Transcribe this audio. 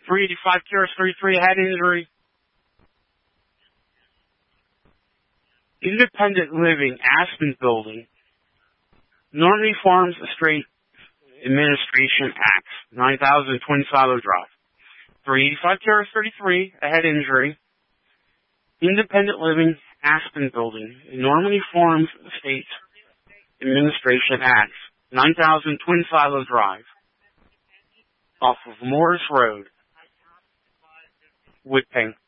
385 QRS 33, head injury. Independent Living, Aspen Building. Normandy Farms Estate Administration Act, 9020 Silo Drive. 385 QRS 33, a head injury. Independent Living, Aspen Building. Normandy Farms Estate Administration Act, 9020 Silo Drive. Off of Morris Road. Whipping.